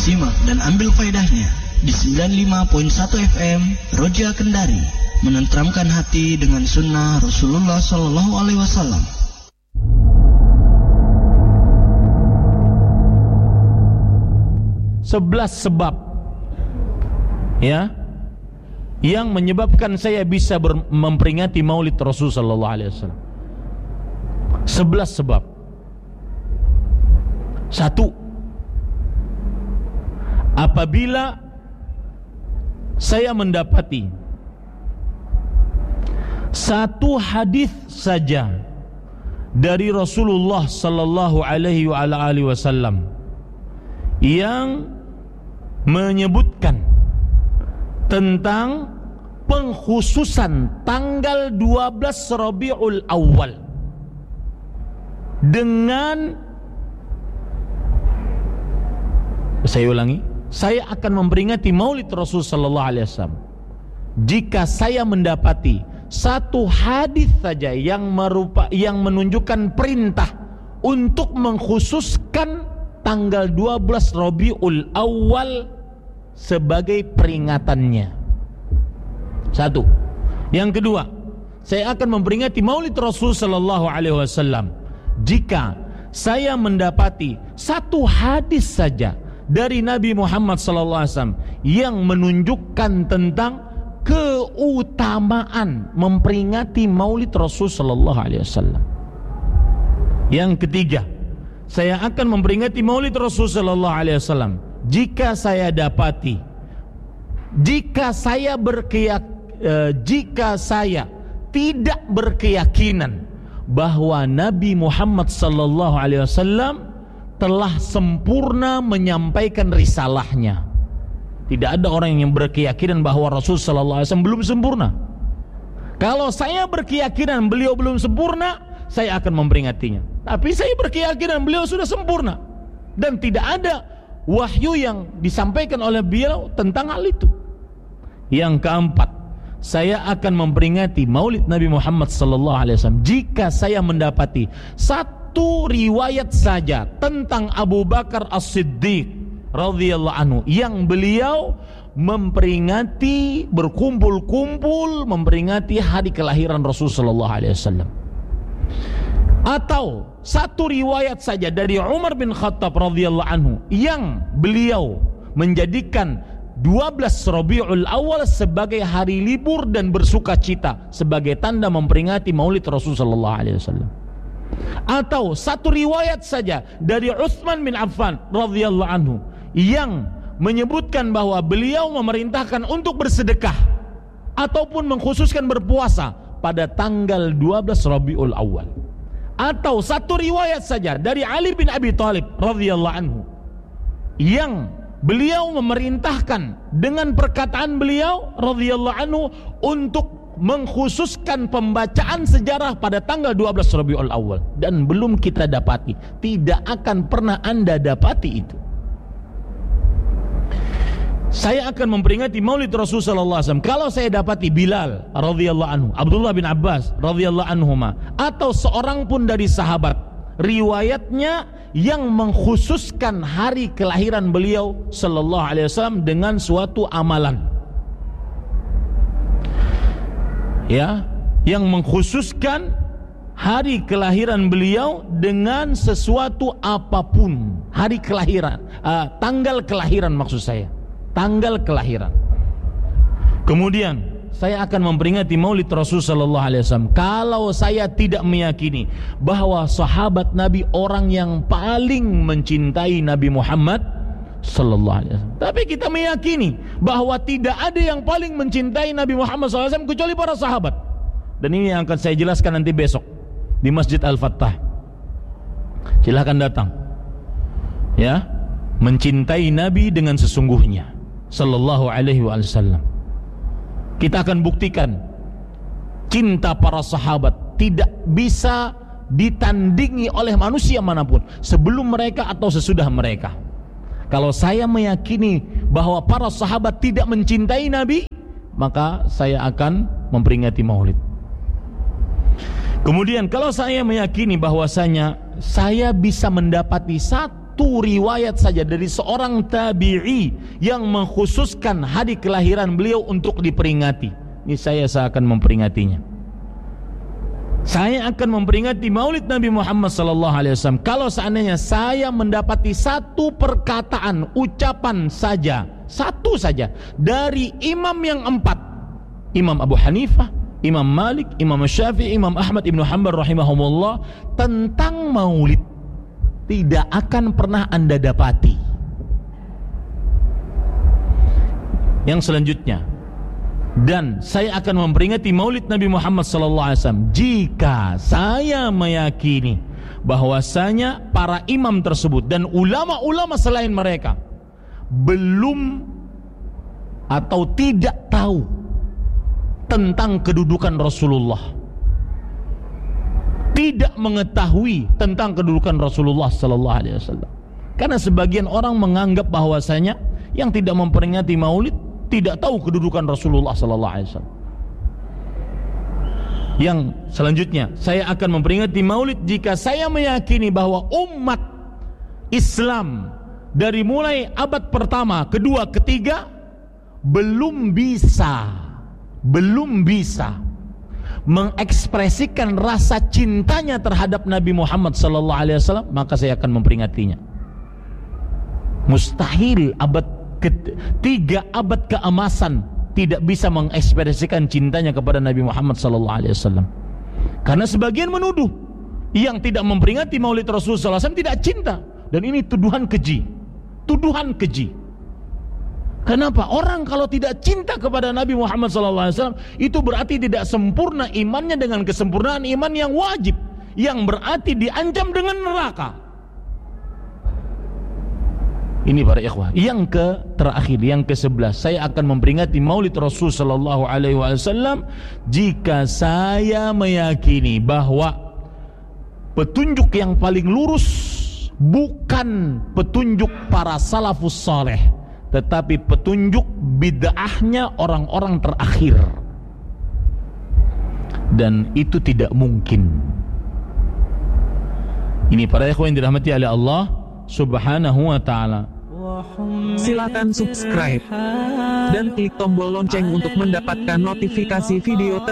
Simak dan ambil faedahnya di 95.1 FM Roja Kendari, menenteramkan hati dengan sunnah Rasulullah Sallallahu Alaihi Wasallam. Sebelas sebab, ya, yang menyebabkan saya bisa memperingati Maulid Rasul Sallallahu Alaihi Wasallam. 11 sebab. 1. Apabila saya mendapati satu hadis saja dari Rasulullah sallallahu alaihi wasallam yang menyebutkan tentang pengkhususan tanggal 12 Rabiul Awal dengan, saya ulangi, saya akan memperingati Maulid Rasul sallallahu alaihi wasallam jika saya mendapati satu hadis saja yang menunjukkan perintah untuk mengkhususkan tanggal 12 Rabiul Awal sebagai peringatannya. 1. Yang kedua, saya akan memperingati Maulid Rasul sallallahu alaihi wasallam jika saya mendapati satu hadis saja dari Nabi Muhammad SAW yang menunjukkan tentang keutamaan memperingati Maulid Rasul SAW. Yang ketiga, saya akan memperingati Maulid Rasul SAW jika saya dapati, jika saya tidak berkeyakinan bahwa Nabi Muhammad SAW telah sempurna menyampaikan risalahnya. Tidak ada orang yang berkeyakinan bahwa Rasul sallallahu alaihi wasallam belum sempurna. Kalau saya berkeyakinan beliau belum sempurna, saya akan memperingatinya. Tapi saya berkeyakinan beliau sudah sempurna dan tidak ada wahyu yang disampaikan oleh beliau tentang hal itu. Yang keempat, saya akan memperingati Maulid Nabi Muhammad sallallahu alaihi wasallam jika saya mendapati satu riwayat saja tentang Abu Bakar As-Siddiq radhiyallahu anhu yang beliau memperingati, berkumpul-kumpul memperingati hari kelahiran Rasul sallallahu alaihi wasallam. Atau satu riwayat saja dari Umar bin Khattab radhiyallahu anhu yang beliau menjadikan 12 Rabiul Awal sebagai hari libur dan bersukacita sebagai tanda memperingati Maulid Rasul sallallahu alaihi wasallam. Atau satu riwayat saja dari Utsman bin Affan radhiyallahu anhu yang menyebutkan bahwa beliau memerintahkan untuk bersedekah ataupun mengkhususkan berpuasa pada tanggal 12 Rabiul Awal. Atau satu riwayat saja dari Ali bin Abi Thalib radhiyallahu anhu yang beliau memerintahkan dengan perkataan beliau radhiyallahu anhu untuk mengkhususkan pembacaan sejarah pada tanggal 12 Rabiul Awal, dan belum kita dapati, tidak akan pernah Anda dapati itu. Saya akan memperingati Maulid Rasul sallallahu alaihi wasallam kalau saya dapati Bilal radhiyallahu anhu, Abdullah bin Abbas radhiyallahu anhuma, atau seorang pun dari sahabat riwayatnya yang mengkhususkan hari kelahiran beliau sallallahu alaihi wasallam dengan suatu amalan, ya, yang mengkhususkan hari kelahiran beliau dengan sesuatu apapun, hari kelahiran, tanggal kelahiran maksud saya, tanggal kelahiran. Kemudian saya akan memperingati Maulid Rasul sallallahu alaihi wasallam kalau saya tidak meyakini bahwa sahabat Nabi orang yang paling mencintai Nabi Muhammad sallallahu alaihi wasallam. Tapi kita meyakini bahwa tidak ada yang paling mencintai Nabi Muhammad sallallahu alaihi wasallam kecuali para sahabat. Dan ini yang akan saya jelaskan nanti besok di Masjid Al-Fattah. Silahkan datang, ya, mencintai Nabi dengan sesungguhnya sallallahu alaihi wasallam. Kita akan buktikan cinta para sahabat tidak bisa ditandingi oleh manusia manapun sebelum mereka atau sesudah mereka. Kalau saya meyakini bahwa para sahabat tidak mencintai Nabi, maka saya akan memperingati Maulid. Kemudian kalau saya meyakini bahwasanya saya bisa mendapati satu riwayat saja dari seorang tabi'i yang mengkhususkan hari kelahiran beliau untuk diperingati, ini saya akan memperingatinya. Saya akan memperingati Maulid Nabi Muhammad SAW kalau seandainya saya mendapati satu perkataan, ucapan saja, satu saja dari imam yang 4, Imam Abu Hanifah, Imam Malik, Imam Syafi'i, Imam Ahmad Ibn Hanbal rahimahumullah, tentang Maulid. Tidak akan pernah Anda dapati. Yang selanjutnya, dan saya akan memperingati Maulid Nabi Muhammad SAW jika saya meyakini bahwasanya para imam tersebut dan ulama-ulama selain mereka belum atau tidak tahu tentang kedudukan Rasulullah, tidak mengetahui tentang kedudukan Rasulullah sallallahu alaihi wasallam. Karena sebagian orang menganggap bahwasanya yang tidak memperingati Maulid tidak tahu kedudukan Rasulullah sallallahu alaihi wasallam. Yang selanjutnya, saya akan memperingati Maulid jika saya meyakini bahwa umat Islam dari mulai abad pertama, kedua, ketiga belum bisa mengekspresikan rasa cintanya terhadap Nabi Muhammad sallallahu alaihi wasallam, maka saya akan memperingatinya. Mustahil tiga abad keemasan tidak bisa mengekspresikan cintanya kepada Nabi Muhammad sallallahu alaihi wasallam. Karena sebagian menuduh yang tidak memperingati Maulid Rasul sallallahu alaihi wasallam tidak cinta, dan ini tuduhan keji. Tuduhan keji. Kenapa? Orang kalau tidak cinta kepada Nabi Muhammad SAW itu berarti tidak sempurna imannya dengan kesempurnaan iman yang wajib, yang berarti diancam dengan neraka. Ini para ikhwah. Yang terakhir, yang ke-11, saya akan memperingati Maulid Rasul SAW jika saya meyakini bahwa petunjuk yang paling lurus bukan petunjuk para salafus saleh, tetapi petunjuk bid'ahnya orang-orang terakhir. Dan itu tidak mungkin. Ini para ikhwan yang dirahmati oleh Allah Subhanahu wa ta'ala. Silakan subscribe dan klik tombol lonceng untuk mendapatkan notifikasi video